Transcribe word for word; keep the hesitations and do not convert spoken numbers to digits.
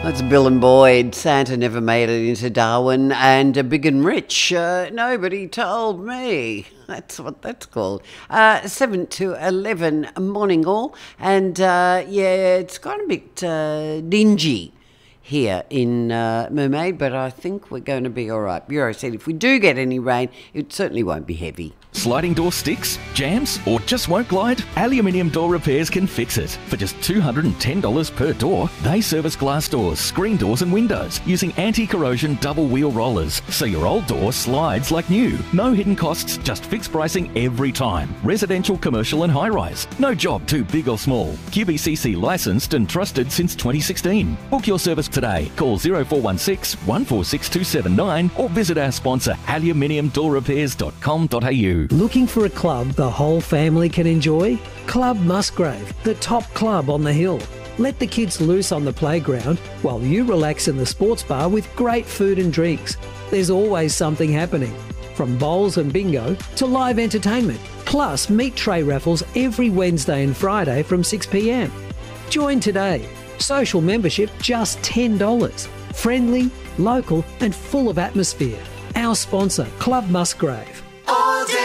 That's Bill and Boyd. Santa never made it into Darwin, and uh, Big and Rich. Uh, nobody told me. That's what that's called. Uh, seven to eleven morning all, and uh, yeah, it's got a bit uh, dingy here in uh, Mermaid, but I think we're going to be all right. Bureau said if we do get any rain, it certainly won't be heavy. Sliding door sticks, jams, or just won't glide? Aluminium Door Repairs can fix it. For just two hundred ten dollars per door, they service glass doors, screen doors and windows using anti-corrosion double wheel rollers, so your old door slides like new. No hidden costs, just fixed pricing every time. Residential, commercial and high-rise. No job too big or small. Q B C C licensed and trusted since twenty sixteen. Book your service today. Call zero four one six, one four six two seven nine or visit our sponsor aluminium door repairs dot com dot a u. Looking for a club the whole family can enjoy? Club Musgrave, the top club on the hill. Let the kids loose on the playground while you relax in the sports bar with great food and drinks. There's always something happening, from bowls and bingo to live entertainment, plus meat tray raffles every Wednesday and Friday from six p m. Join today. Social membership just ten dollars. Friendly, local and full of atmosphere. Our sponsor, Club Musgrave.